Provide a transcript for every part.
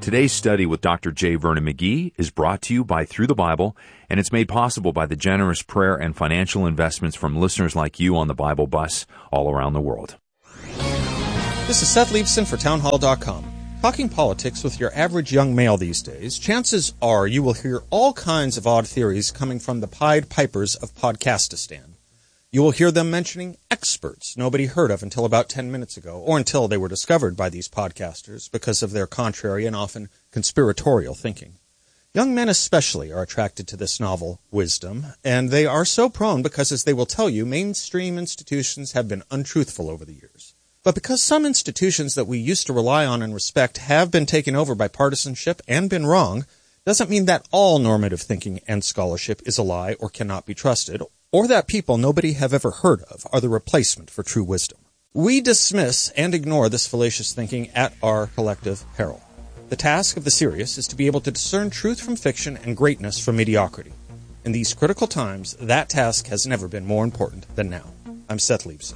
Today's study with Dr. J. Vernon McGee is brought to you by Through the Bible, and it's made possible by the generous prayer and financial investments from listeners like you on the Bible Bus all around the world. This is Seth Leibson for Townhall.com. Talking politics with your average young male these days, chances are you will hear all kinds of odd theories coming from the Pied Pipers of Podcastistan. You will hear them mentioning experts nobody heard of until about 10 minutes ago, or until they were discovered by these podcasters because of their contrary and often conspiratorial thinking. Young men especially are attracted to this novel wisdom, and they are so prone because, as they will tell you, mainstream institutions have been untruthful over the years. But because some institutions that we used to rely on and respect have been taken over by partisanship and been wrong, doesn't mean that all normative thinking and scholarship is a lie or cannot be trusted, or that people nobody have ever heard of are the replacement for true wisdom. We dismiss and ignore this fallacious thinking at our collective peril. The task of the serious is to be able to discern truth from fiction and greatness from mediocrity. In these critical times, that task has never been more important than now. I'm Seth Leibson.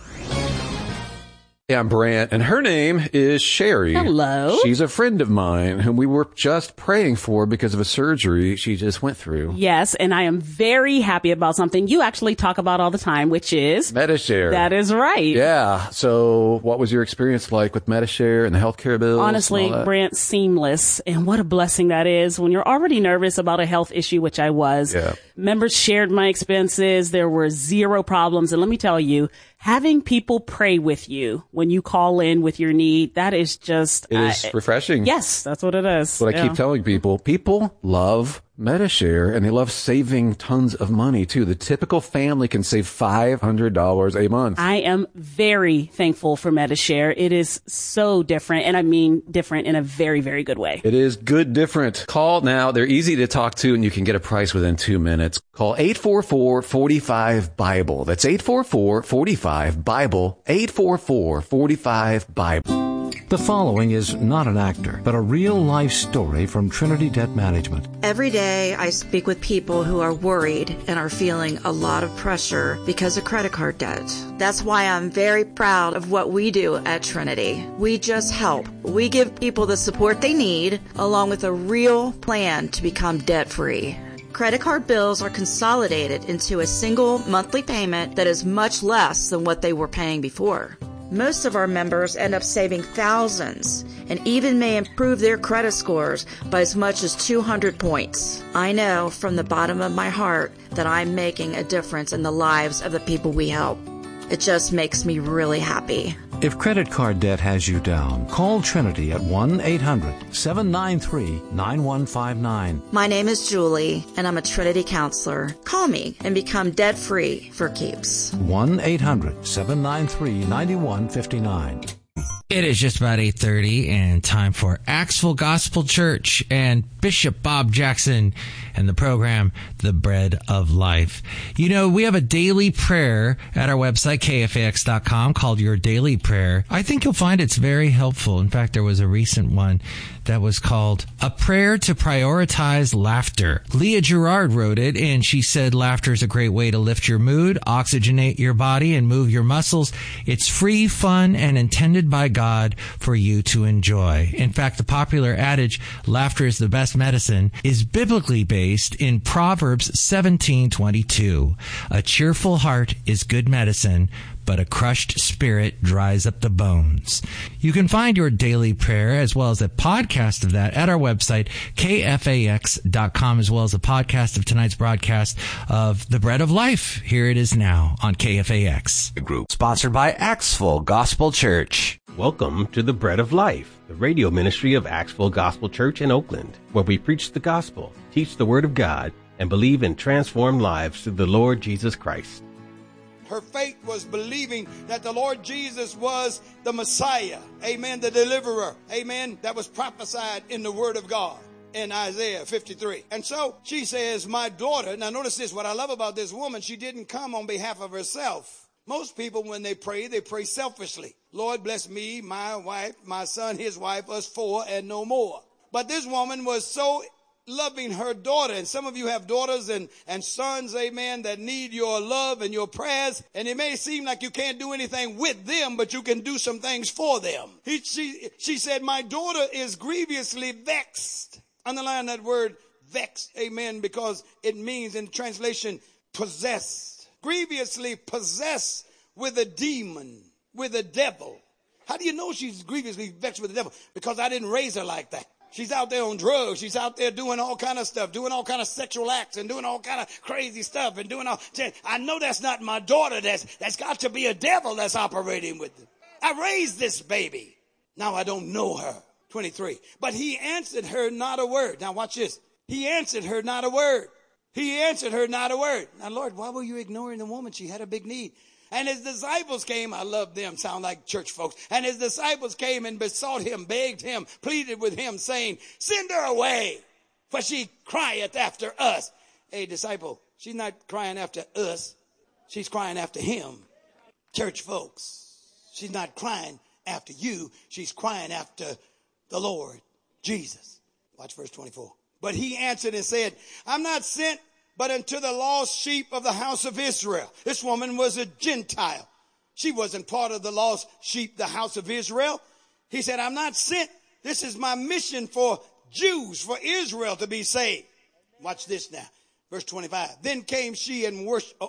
Hey, I'm Brant, and her name is Sherry. Hello. She's a friend of mine whom we were just praying for because of a surgery she just went through. Yes, and I am very happy about something you actually talk about all the time, which is Medi-Share. That is right. Yeah. So what was your experience like with Medi-Share and the healthcare bills? Honestly, Brant, seamless. And what a blessing that is when you're already nervous about a health issue, which I was. Yeah. Members shared my expenses. There were zero problems. And let me tell you, having people pray with you when you call in with your need, that is just... It is refreshing. Yes, that's what it is. What I keep telling people. People love Medi-Share, and they love saving tons of money, too. The typical family can save $500 a month. I am very thankful for Medi-Share. It is so different, and I mean different in a very, very good way. It is good different. Call now. They're easy to talk to, and you can get a price within 2 minutes. Call 844-45-BIBLE. That's 844-45-BIBLE. 844-45-BIBLE. The following is not an actor, but a real-life story from Trinity Debt Management. Every day I speak with people who are worried and are feeling a lot of pressure because of credit card debt. That's why I'm very proud of what we do at Trinity. We just help. We give people the support they need, along with a real plan to become debt-free. Credit card bills are consolidated into a single monthly payment that is much less than what they were paying before. Most of our members end up saving thousands and even may improve their credit scores by as much as 200 points. I know from the bottom of my heart that I'm making a difference in the lives of the people we help. It just makes me really happy. If credit card debt has you down, call Trinity at 1-800-793-9159. My name is Julie, and I'm a Trinity counselor. Call me and become debt-free for keeps. 1-800-793-9159. It is just about 8:30 and time for Axville Gospel Church and Bishop Bob Jackson and the program, The Bread of Life. You know, we have a daily prayer at our website, KFAX.com, called Your Daily Prayer. I think you'll find it's very helpful. In fact, there was a recent one that was called A Prayer to Prioritize Laughter. Leah Gerard wrote it, and she said laughter is a great way to lift your mood, oxygenate your body, and move your muscles. It's free, fun, and intended by God for you to enjoy. In fact, the popular adage, laughter is the best medicine, is biblically based in Proverbs 17:22. A cheerful heart is good medicine, but a crushed spirit dries up the bones. You can find your daily prayer as well as a podcast of that at our website, KFAX.com, as well as a podcast of tonight's broadcast of The Bread of Life. Here it is now on KFAX. Group sponsored by Axville Gospel Church. Welcome to The Bread of Life, the radio ministry of Axville Gospel Church in Oakland, where we preach the gospel, teach the word of God, and believe in transformed lives through the Lord Jesus Christ. Her faith was believing that the Lord Jesus was the Messiah, amen, the deliverer, amen, that was prophesied in the Word of God in Isaiah 53. And so she says, my daughter, now notice this, what I love about this woman, she didn't come on behalf of herself. Most people, when they pray selfishly. Lord, bless me, my wife, my son, his wife, us four, and no more. But this woman was so loving her daughter. And some of you have daughters and sons, amen, that need your love and your prayers. And it may seem like you can't do anything with them, but you can do some things for them. She said, my daughter is grievously vexed. Underline that word vexed, amen, because it means in translation possessed. Grievously possessed with a demon, with a devil. How do you know she's grievously vexed with the devil? Because I didn't raise her like that. She's out there on drugs. She's out there doing all kind of stuff, doing all kind of sexual acts and doing all kind of crazy stuff and doing all. I know that's not my daughter. That's got to be a devil that's operating with them. I raised this baby. Now I don't know her. 23. But he answered her not a word. Now watch this. He answered her not a word. He answered her not a word. Now, Lord, why were you ignoring the woman? She had a big need. And his disciples came. I love them. Sound like church folks. And his disciples came and besought him, begged him, pleaded with him, saying, send her away, for she crieth after us. Hey, disciple, she's not crying after us. She's crying after him. Church folks, she's not crying after you. She's crying after the Lord Jesus. Watch verse 24. But he answered and said, I'm not sent but unto the lost sheep of the house of Israel. This woman was a Gentile. She wasn't part of the lost sheep, the house of Israel. He said, I'm not sent. This is my mission for Jews, for Israel to be saved. Watch this now. Verse 25. Then came she and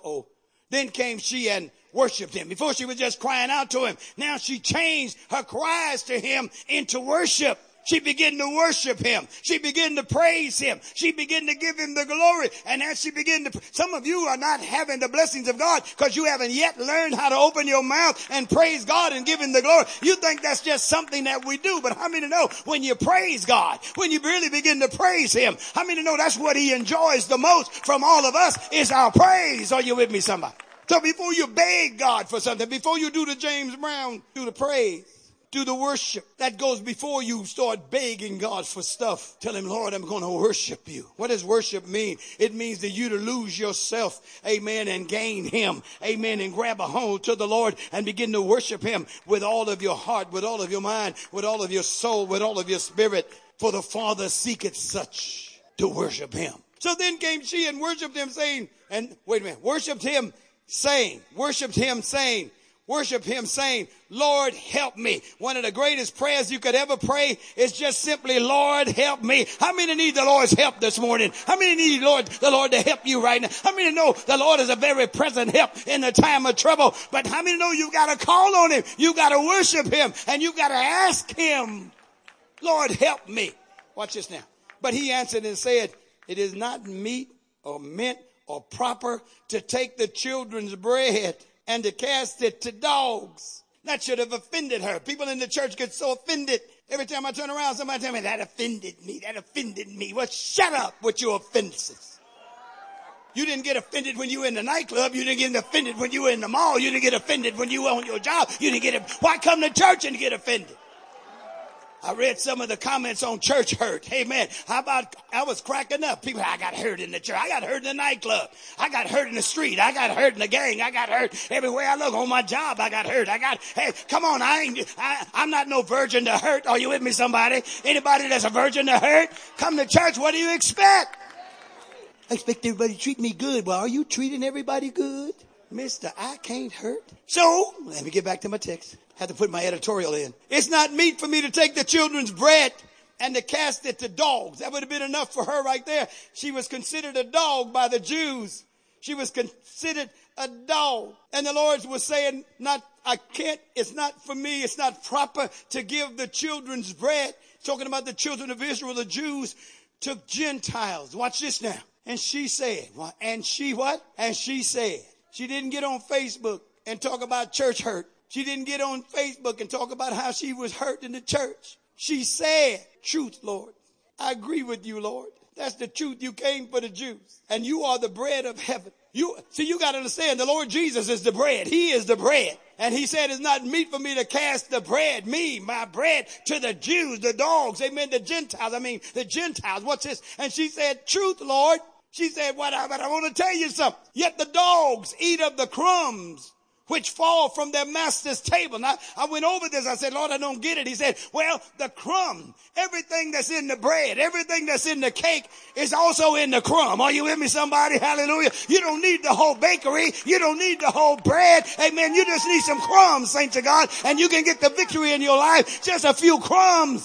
worshiped him. Before she was just crying out to him. Now she changed her cries to him into worship. She began to worship him. She began to praise him. She began to give him the glory. And as she began to, some of you are not having the blessings of God because you haven't yet learned how to open your mouth and praise God and give him the glory. You think that's just something that we do. But how many know when you praise God, when you really begin to praise him, how many know that's what he enjoys the most from all of us is our praise? Are you with me, somebody? So before you beg God for something, before you do the James Brown, do the praise. Do the worship. That goes before you start begging God for stuff. Tell him, Lord, I'm going to worship you. What does worship mean? It means that you to lose yourself, amen, and gain him, amen, and grab a hold to the Lord and begin to worship him with all of your heart, with all of your mind, with all of your soul, with all of your spirit. For the Father seeketh such to worship him. So then came she and worshiped him saying, worshiped him saying, Lord, help me. One of the greatest prayers you could ever pray is just simply, Lord, help me. How many need the Lord's help this morning? How many need the Lord to help you right now? How many know the Lord is a very present help in the time of trouble? But how many know you got to call on him? You got to worship him and you got to ask him, Lord, help me. Watch this now. But he answered and said, it is not meet or meant or proper to take the children's bread and to cast it to dogs. That should have offended her. People in the church get so offended. Every time I turn around, somebody tell me, that offended me. Well, shut up with your offenses. You didn't get offended when you were in the nightclub. You didn't get offended when you were in the mall. You didn't get offended when you were on your job. You didn't get it. Why come to church and get offended? I read some of the comments on church hurt. Hey man, I was cracking up. People, I got hurt in the church. I got hurt in the nightclub. I got hurt in the street. I got hurt in the gang. I got hurt everywhere I look. On my job, I got hurt. Hey, come on. I'm not no virgin to hurt. Are you with me, somebody? Anybody that's a virgin to hurt? Come to church. What do you expect? I expect everybody to treat me good. Well, are you treating everybody good? Mister, I can't hurt. So, let me get back to my text. Had to put my editorial in. It's not meet for me to take the children's bread and to cast it to dogs. That would have been enough for her right there. She was considered a dog by the Jews. She was considered a dog. And the Lord was saying, it's not for me. It's not proper to give the children's bread. Talking about the children of Israel, the Jews, to Gentiles. Watch this now. And she said, and she said, she didn't get on Facebook and talk about church hurt. She didn't get on Facebook and talk about how she was hurt in the church. She said, truth, Lord. I agree with you, Lord. That's the truth. You came for the Jews. And you are the bread of heaven. You got to understand, the Lord Jesus is the bread. He is the bread. And he said, it's not meet for me to cast the bread, my bread, to the Jews, the dogs. Amen. The Gentiles. What's this? And she said, truth, Lord. She said, but I want to tell you something. Yet the dogs eat of the crumbs which fall from their master's table. Now, I went over this. I said, Lord, I don't get it. He said, well, the crumb, everything that's in the bread, everything that's in the cake is also in the crumb. Are you with me, somebody? Hallelujah. You don't need the whole bakery. You don't need the whole bread. Amen. You just need some crumbs, saints of God, and you can get the victory in your life. Just a few crumbs.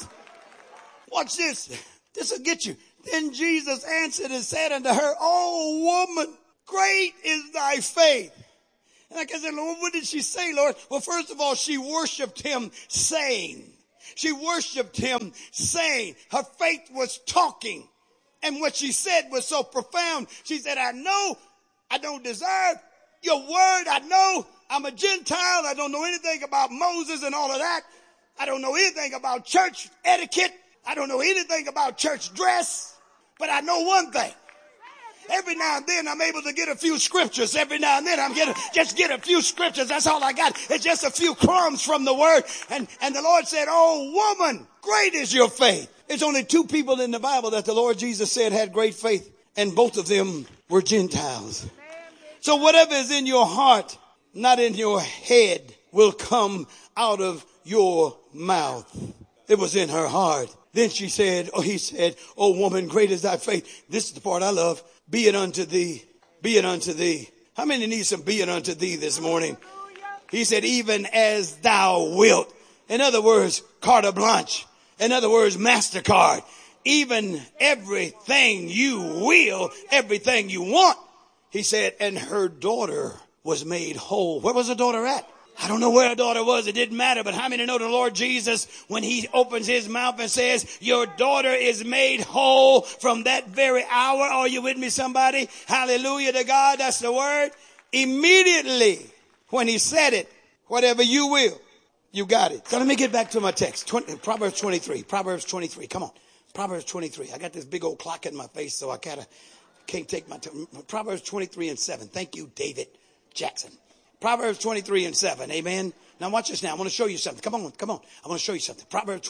Watch this. This will get you. Then Jesus answered and said unto her, oh, woman, great is thy faith. And like I said, Lord, what did she say, Lord? Well, first of all, she worshiped him saying. She worshiped him saying. Her faith was talking. And what she said was so profound. She said, I know I don't deserve your word. I know I'm a Gentile. I don't know anything about Moses and all of that. I don't know anything about church etiquette. I don't know anything about church dress. But I know one thing. Every now and then I'm able to get a few scriptures. Every now and then I'm just get a few scriptures. That's all I got. It's just a few crumbs from the word. And the Lord said, oh, woman, great is your faith. There's only two people in the Bible that the Lord Jesus said had great faith. And both of them were Gentiles. So whatever is in your heart, not in your head, will come out of your mouth. It was in her heart. Then he said, oh woman, great is thy faith. This is the part I love. Be it unto thee. Be it unto thee. How many need some be it unto thee this morning? He said, even as thou wilt. In other words, carte blanche. In other words, MasterCard. Even everything you will, everything you want. He said, and her daughter was made whole. Where was her daughter at? I don't know where her daughter was. It didn't matter. But how many know the Lord Jesus, when he opens his mouth and says, your daughter is made whole from that very hour? Are you with me, somebody? Hallelujah to God. That's the word. Immediately when he said it, whatever you will, you got it. So let me get back to my text. Proverbs 23. Proverbs 23. Come on. Proverbs 23. I got this big old clock in my face, so I can't take my time. Proverbs 23 and 7. Thank you, David Jackson. Proverbs 23 and 7. Amen. Now watch this now. I want to show you something. Come on. I want to show you something. Proverbs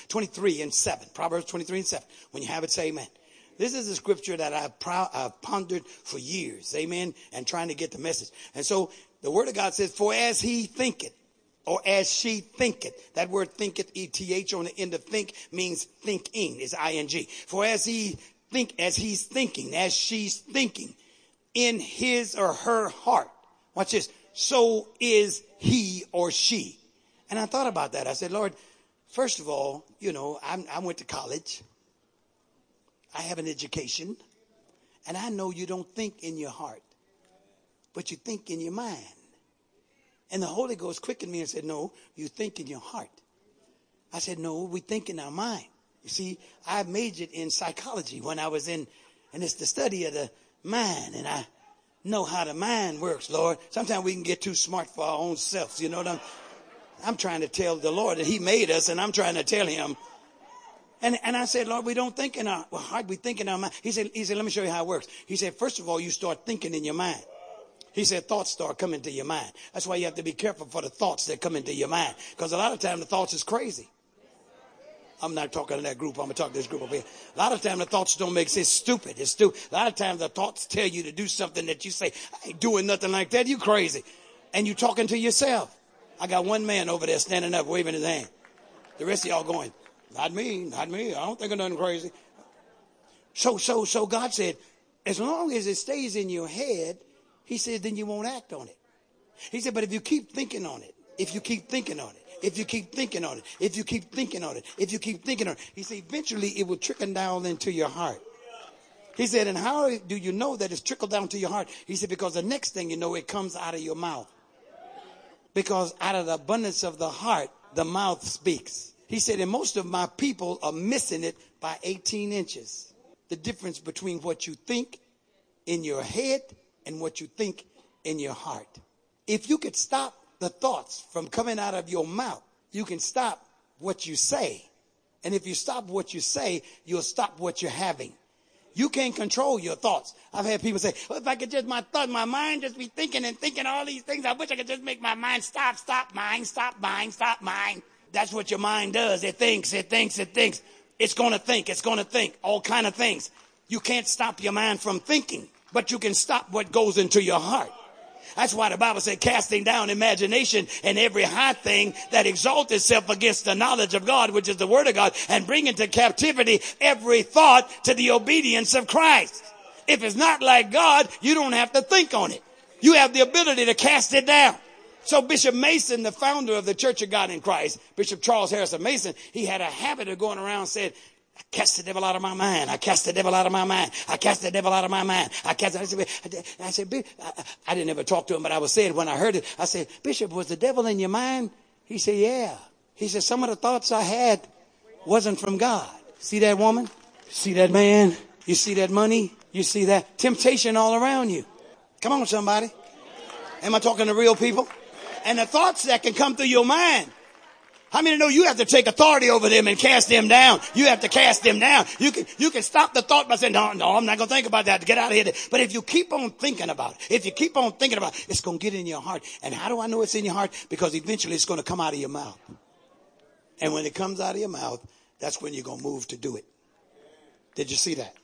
23 and 7. Proverbs 23 and 7. When you have it, say amen. This is a scripture that I've pondered for years. Amen. And trying to get the message. And so the word of God says, for as he thinketh, or as she thinketh. That word thinketh, E-T-H on the end of think means thinking. Is I-N-G. For as he's thinking, as she's thinking in his or her heart. Watch this. So is he or she. And I thought about that. I said, Lord, first of all, I went to college. I have an education. And I know you don't think in your heart, but you think in your mind. And the Holy Ghost quickened me and said, no, you think in your heart. I said, no, we think in our mind. You see, I majored in psychology when I was and it's the study of the mind. And I know how the mind works, Lord. Sometimes we can get too smart for our own selves. You know what I'm trying to tell the Lord that he made us, and I'm trying to tell him. And I said, Lord, we don't think in our heart, we think in our mind. He said, let me show you how it works. He said, first of all, you start thinking in your mind. He said, thoughts start coming to your mind. That's why you have to be careful for the thoughts that come into your mind. Because a lot of times the thoughts is crazy. I'm not talking to that group. I'm going to talk to this group over here. A lot of times the thoughts don't make sense. It's stupid. It's stupid. A lot of times the thoughts tell you to do something that you say, I ain't doing nothing like that. You crazy. And you talking to yourself. I got one man over there standing up, waving his hand. The rest of y'all going, not me. I don't think of nothing crazy. So God said, as long as it stays in your head, he said, then you won't act on it. He said, but if you keep thinking on it, if you keep thinking on it, if you keep thinking on it, if you keep thinking on it, if you keep thinking on it, he said, eventually it will trickle down into your heart. He said, and how do you know that it's trickled down to your heart? He said, because the next thing you know, it comes out of your mouth. Because out of the abundance of the heart, the mouth speaks. He said, and most of my people are missing it by 18 inches. The difference between what you think in your head and what you think in your heart. If you could stop the thoughts from coming out of your mouth, you can stop what you say. And if you stop what you say, you'll stop what you're having. You can't control your thoughts. I've had people say, well, if I could just, my mind just be thinking and thinking all these things. I wish I could just make my mind stop mind. That's what your mind does. It thinks. It's going to think all kind of things. You can't stop your mind from thinking, but you can stop what goes into your heart. That's why the Bible said, casting down imagination and every high thing that exalts itself against the knowledge of God, which is the word of God, and bring into captivity every thought to the obedience of Christ. If it's not like God, you don't have to think on it. You have the ability to cast it down. So Bishop Mason, the founder of the Church of God in Christ, Bishop Charles Harrison Mason, he had a habit of going around saying, I cast the devil out of my mind. I cast the devil out of my mind. I cast the devil out of my mind. I said, I didn't ever talk to him, but I was saying when I heard it, I said, Bishop, was the devil in your mind? He said, yeah. He said, some of the thoughts I had wasn't from God. See that woman? See that man? You see that money? You see that temptation all around you? Come on, somebody. Am I talking to real people? And the thoughts that can come through your mind. How many know you have to take authority over them and cast them down? You have to cast them down. You can stop the thought by saying, no, I'm not going to think about that. Get out of here. But if you keep on thinking about it, it's going to get in your heart. And how do I know it's in your heart? Because eventually it's going to come out of your mouth. And when it comes out of your mouth, that's when you're going to move to do it. Did you see that?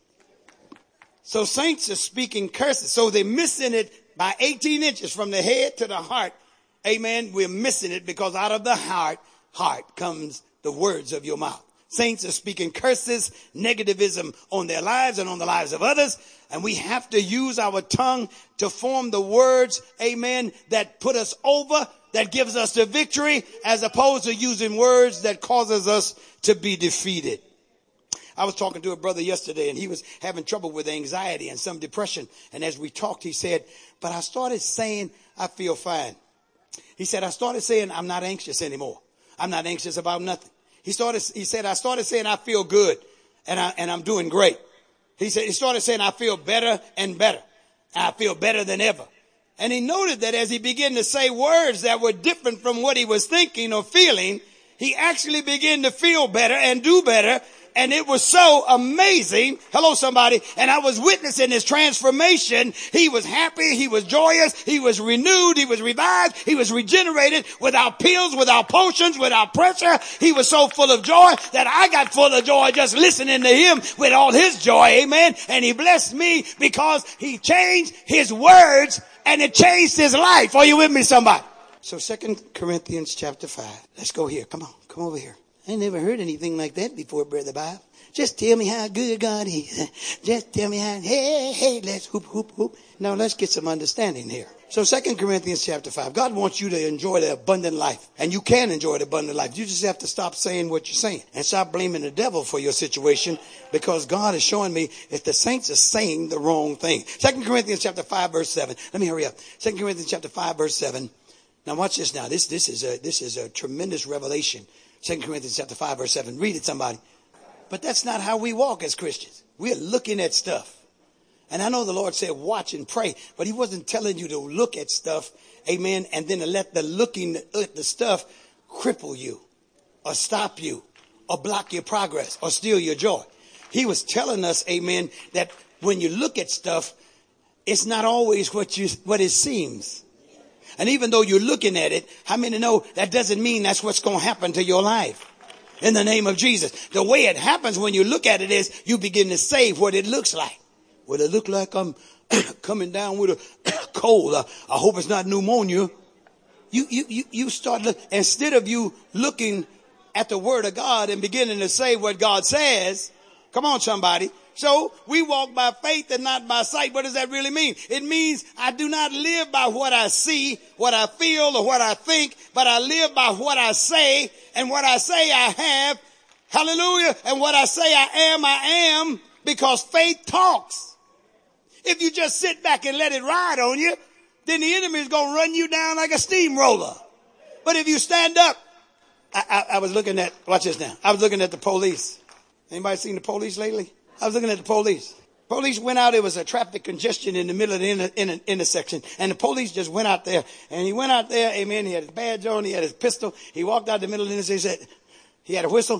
So saints are speaking curses. So they're missing it by 18 inches from the head to the heart. Amen. We're missing it because out of the heart comes the words of your mouth. Saints are speaking curses, negativism on their lives and on the lives of others. And we have to use our tongue to form the words, amen, that put us over, that gives us the victory, as opposed to using words that causes us to be defeated. I was talking to a brother yesterday and he was having trouble with anxiety and some depression. And as we talked, he said, but I started saying, I feel fine. He said, I started saying, I'm not anxious anymore. I'm not anxious about nothing. He said, I started saying, I feel good and I'm doing great. He started saying, I feel better and better. I feel better than ever. And he noted that as he began to say words that were different from what he was thinking or feeling, he actually began to feel better and do better. And it was so amazing. Hello, somebody. And I was witnessing his transformation. He was happy. He was joyous. He was renewed. He was revived. He was regenerated without pills, without potions, without pressure. He was so full of joy that I got full of joy just listening to him with all his joy. Amen. And he blessed me because he changed his words and it changed his life. Are you with me, somebody? So 2 Corinthians chapter 5. Let's go here. Come on. Come over here. I never heard anything like that before, Brother Bob. Just tell me how good God is. Just tell me how, hey, let's hoop, hoop, hoop. Now let's get some understanding here. So 2 Corinthians chapter 5. God wants you to enjoy the abundant life. And you can enjoy the abundant life. You just have to stop saying what you're saying. And stop blaming the devil for your situation. Because God is showing me if the saints are saying the wrong thing. 2 Corinthians chapter 5 verse 7. Let me hurry up. 2 Corinthians chapter 5 verse 7. Now watch this now. This is a tremendous revelation. 2 Corinthians chapter 5 verse 7. Read it, somebody. But that's not how we walk as Christians. We're looking at stuff. And I know the Lord said watch and pray, but he wasn't telling you to look at stuff, amen, and then to let the looking at the stuff cripple you or stop you or block your progress or steal your joy. He was telling us, amen, that when you look at stuff, it's not always what it seems. And even though you're looking at it, how many know that doesn't mean that's what's going to happen to your life? In the name of Jesus. The way it happens when you look at it is you begin to say what it looks like. Will it look like I'm coming down with a cold? I hope it's not pneumonia. You start instead of you looking at the word of God and beginning to say what God says. Come on, somebody. So we walk by faith and not by sight. What does that really mean? It means I do not live by what I see, what I feel, or what I think, but I live by what I say, and what I say I have. Hallelujah. And what I say I am, because faith talks. If you just sit back and let it ride on you, then the enemy is going to run you down like a steamroller. But if you stand up, I was looking at, watch this now. I was looking at the police. Anybody seen the police lately? I was looking at the police. Police went out. There was a traffic congestion in the middle of the intersection. And the police just went out there. And he went out there, amen. He had his badge on. He had his pistol. He walked out the middle of the intersection. He said, he had a whistle.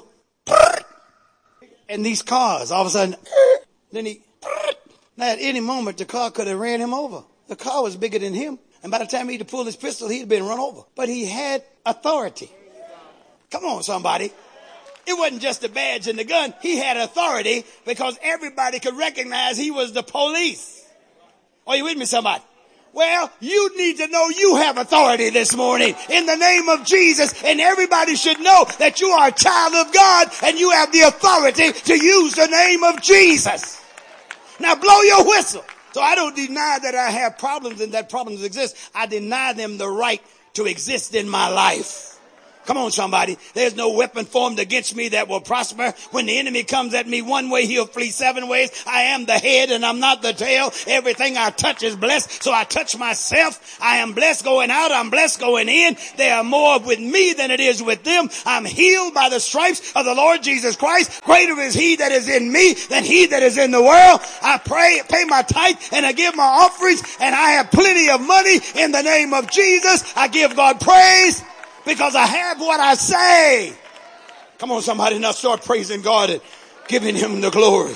And these cars, all of a sudden, then now at any moment, the car could have ran him over. The car was bigger than him. And by the time he'd pulled his pistol, he'd been run over. But he had authority. Come on, somebody. It wasn't just the badge and the gun. He had authority because everybody could recognize he was the police. Are you with me, somebody? Well, you need to know you have authority this morning in the name of Jesus, and everybody should know that you are a child of God and you have the authority to use the name of Jesus. Now blow your whistle. So I don't deny that I have problems and that problems exist. I deny them the right to exist in my life. Come on, somebody. There's no weapon formed against me that will prosper. When the enemy comes at me one way, he'll flee 7 ways. I am the head and I'm not the tail. Everything I touch is blessed. So I touch myself. I am blessed going out. I'm blessed going in. There are more with me than it is with them. I'm healed by the stripes of the Lord Jesus Christ. Greater is he that is in me than he that is in the world. I pay my tithe and I give my offerings, and I have plenty of money in the name of Jesus. I give God praise, because I have what I say. Come on, somebody, now start praising God and giving him the glory.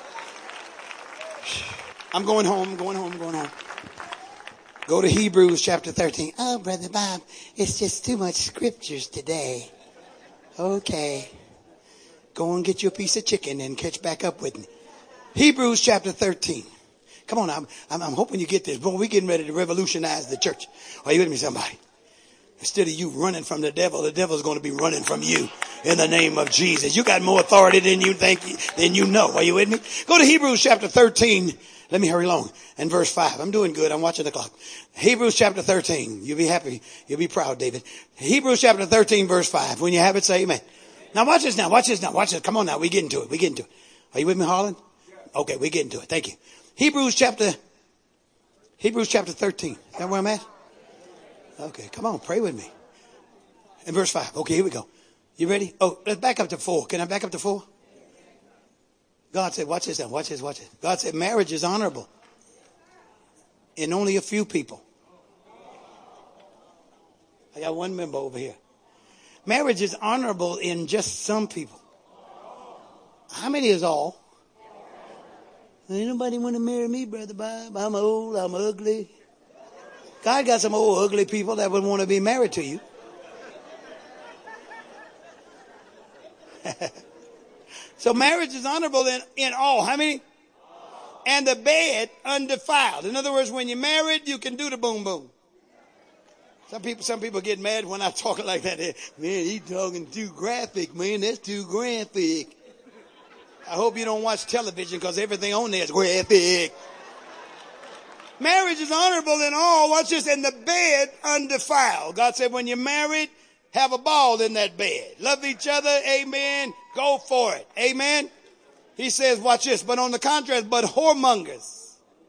I'm going home. Go to Hebrews chapter 13. Oh, Brother Bob, it's just too much scriptures today. Okay. Go and get you a piece of chicken and catch back up with me. Hebrews chapter 13. Come on, I'm hoping you get this. Boy, we're getting ready to revolutionize the church. Are you with me, somebody? Instead of you running from the devil's going to be running from you in the name of Jesus. You got more authority than you think, than you know. Are you with me? Go to Hebrews chapter 13. Let me hurry along. And verse 5. I'm doing good. I'm watching the clock. Hebrews chapter 13. You'll be happy. You'll be proud, David. Hebrews chapter 13, verse 5. When you have it, say amen. Now watch this now. Watch this. Come on now. We get into it. Are you with me, Harlan? Okay, we get into it. Thank you. Hebrews chapter 13. Is that where I'm at? Okay, come on, pray with me. In verse 5. Okay, here we go. You ready? Oh, let's back up to 4. Can I back up to 4? God said, watch this now, watch this. God said marriage is honorable in only a few people. I got one member over here. Marriage is honorable in just some people. How many is all? Ain't nobody want to marry me, Brother Bob. I'm old, I'm ugly. God got some old ugly people that would want to be married to you. So marriage is honorable in all. How many? And the bed undefiled. In other words, when you're married, you can do the boom boom. Some people get mad when I talk like that. Man, he talking too graphic, man. That's too graphic. I hope you don't watch television, because everything on there is graphic. Marriage is honorable in all. Watch this. And the bed undefiled. God said when you're married, have a ball in that bed. Love each other. Amen. Go for it. Amen. He says, watch this. But on the contrary, but whoremongers.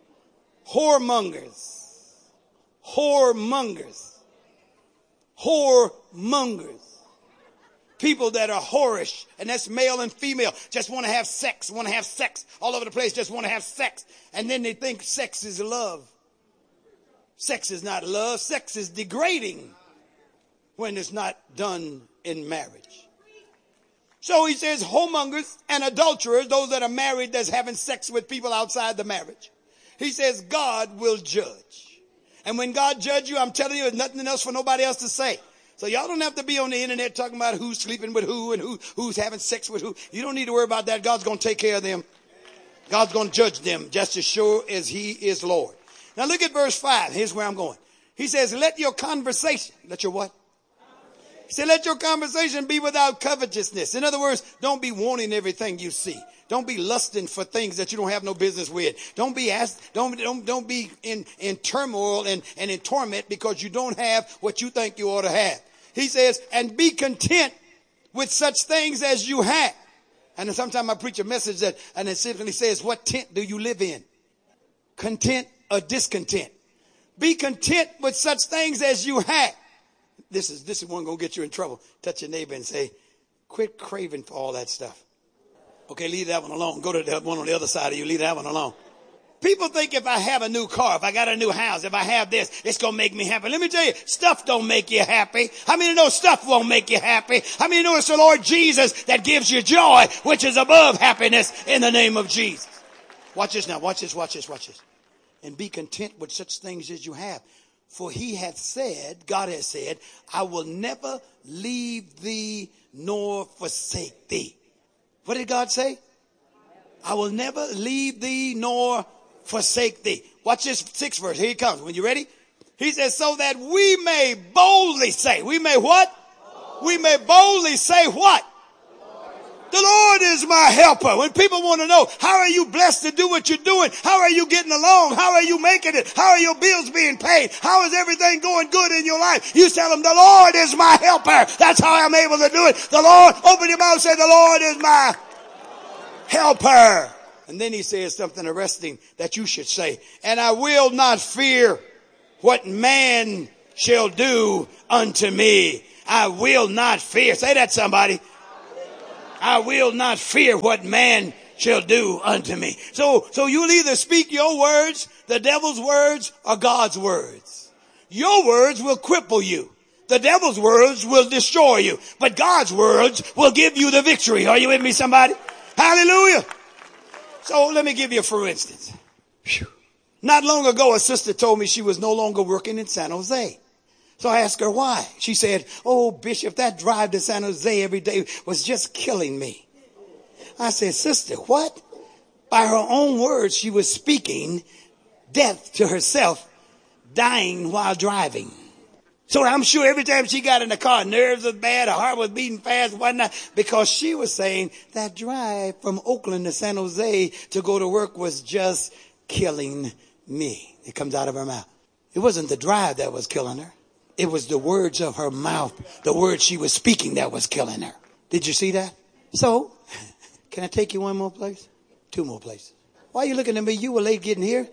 People that are whorish, and that's male and female, just want to have sex all over the place, just want to have sex. And then they think sex is love. Sex is not love. Sex is degrading when it's not done in marriage. So he says whoremongers and adulterers, those that are married that's having sex with people outside the marriage. He says God will judge. And when God judges you, I'm telling you, there's nothing else for nobody else to say. So y'all don't have to be on the internet talking about who's sleeping with who and who's having sex with who. You don't need to worry about that. God's going to take care of them. God's going to judge them just as sure as he is Lord. Now look at verse 5. Here's where I'm going. He says, let your conversation, let your what? He said, let your conversation be without covetousness. In other words, don't be wanting everything you see. Don't be lusting for things that you don't have no business with. Don't be in turmoil and in torment because you don't have what you think you ought to have. He says, and be content with such things as you have. And sometimes I preach a message and it simply says, what tent do you live in? Content or discontent? Be content with such things as you have. This is one going to get you in trouble. Touch your neighbor and say, quit craving for all that stuff. Okay, leave that one alone. Go to the one on the other side of you. Leave that one alone. People think if I have a new car, if I got a new house, if I have this, it's going to make me happy. Let me tell you, stuff don't make you happy. How many know stuff won't make you happy? How many know it's the Lord Jesus that gives you joy, which is above happiness in the name of Jesus? Watch this now. Watch this. And be content with such things as you have. For he hath said, God has said, I will never leave thee nor forsake thee. What did God say? I will never leave thee nor forsake thee. Watch this 6th verse. Here it comes. When you ready? He says, so that we may boldly say. We may what? We may boldly say what? The Lord is my helper. When people want to know, how are you blessed to do what you're doing? How are you getting along? How are you making it? How are your bills being paid? How is everything going good in your life? You tell them, the Lord is my helper. That's how I'm able to do it. The Lord, open your mouth and say, the Lord is my helper. And then he says something arresting that you should say. And I will not fear what man shall do unto me. I will not fear. Say that, somebody. I will not fear what man shall do unto me. So you'll either speak your words, the devil's words, or God's words. Your words will cripple you. The devil's words will destroy you. But God's words will give you the victory. Are you with me, somebody? Hallelujah. So let me give you for instance. Not long ago, a sister told me she was no longer working in San Jose. So I asked her why. She said, oh, Bishop, that drive to San Jose every day was just killing me. I said, sister, what? By her own words, she was speaking death to herself, dying while driving. So I'm sure every time she got in the car, nerves was bad, her heart was beating fast, whatnot, because she was saying that drive from Oakland to San Jose to go to work was just killing me. It comes out of her mouth. It wasn't the drive that was killing her. It was the words of her mouth, the words she was speaking that was killing her. Did you see that? So, can I take you one more place? 2 more places. Why are you looking at me? You were late getting here.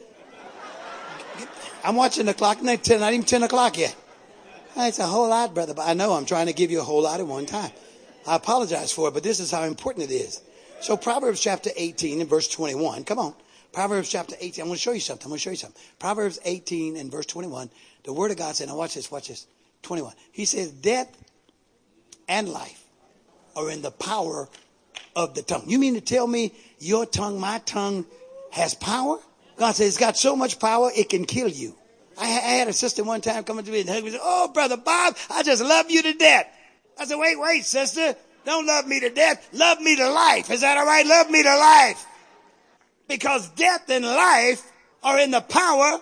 I'm watching the clock. Not even 10 o'clock yet. It's a whole lot, brother. But I know I'm trying to give you a whole lot at one time. I apologize for it, but this is how important it is. So Proverbs chapter 18 and verse 21. Come on. Proverbs chapter 18. I want to show you something. Proverbs 18 and verse 21. The word of God said, now watch this. 21. He says, death and life are in the power of the tongue. You mean to tell me your tongue, my tongue, has power? God says it's got so much power, it can kill you. I had a sister one time coming to me and hug me and said, oh, Brother Bob, I just love you to death. I said, wait, sister. Don't love me to death. Love me to life. Is that all right? Love me to life. Because death and life are in the power.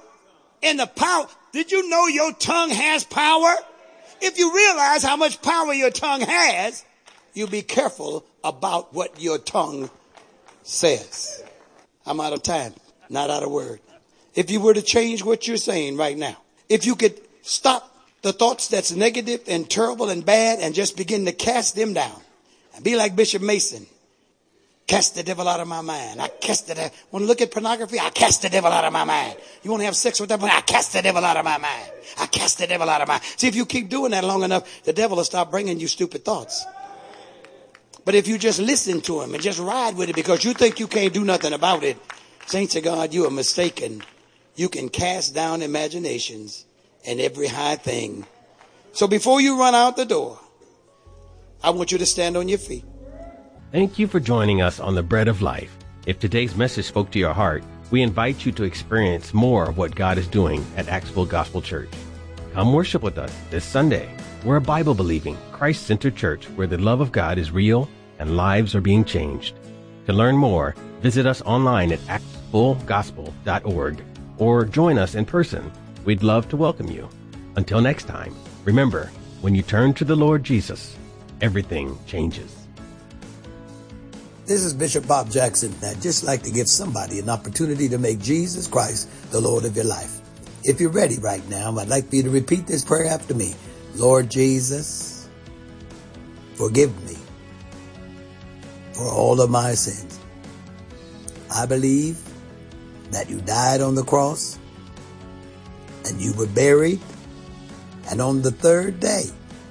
Did you know your tongue has power? If you realize how much power your tongue has, you be careful about what your tongue says. I'm out of time, not out of word. If you were to change what you're saying right now, if you could stop the thoughts that's negative and terrible and bad and just begin to cast them down and be like Bishop Mason. Cast the devil out of my mind. Want to look at pornography? I cast the devil out of my mind. You want to have sex with that one? I cast the devil out of my mind. I cast the devil out of my mind. See, if you keep doing that long enough, the devil will stop bringing you stupid thoughts. But if you just listen to him and just ride with it because you think you can't do nothing about it, saints of God, you are mistaken. You can cast down imaginations and every high thing. So before you run out the door, I want you to stand on your feet. Thank you for joining us on The Bread of Life. If today's message spoke to your heart, we invite you to experience more of what God is doing at Axville Gospel Church. Come worship with us this Sunday. We're a Bible-believing, Christ-centered church where the love of God is real and lives are being changed. To learn more, visit us online at axvillegospel.org or join us in person. We'd love to welcome you. Until next time, remember, when you turn to the Lord Jesus, everything changes. This is Bishop Bob Jackson. I'd just like to give somebody an opportunity to make Jesus Christ the Lord of your life. If you're ready right now, I'd like for you to repeat this prayer after me. Lord Jesus, forgive me for all of my sins. I believe that you died on the cross and you were buried, and on the third day,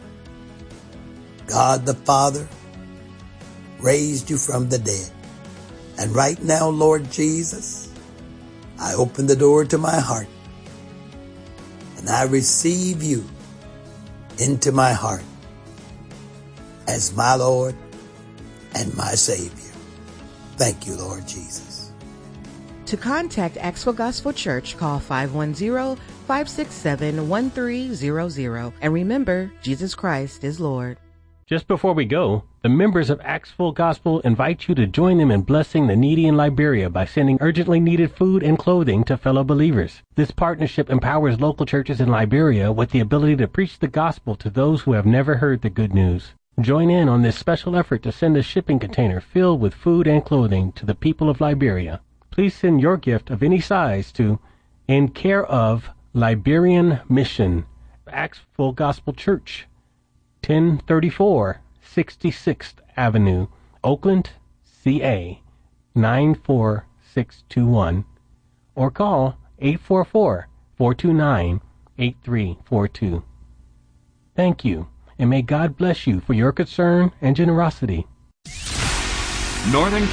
God the Father raised you from the dead. And right now, Lord Jesus, I open the door to my heart and I receive you into my heart as my Lord and my Savior. Thank you, Lord Jesus. To contact Axville Gospel Church, call 510-567-1300. And remember, Jesus Christ is Lord. Just before we go, the members of Axville Gospel invite you to join them in blessing the needy in Liberia by sending urgently needed food and clothing to fellow believers. This partnership empowers local churches in Liberia with the ability to preach the gospel to those who have never heard the good news. Join in on this special effort to send a shipping container filled with food and clothing to the people of Liberia. Please send your gift of any size to In Care of Liberian Mission, Axville Gospel Church, 1034 66th Avenue, Oakland, CA 94621, or call 844-429-8342. Thank you, and may God bless you for your concern and generosity. Northern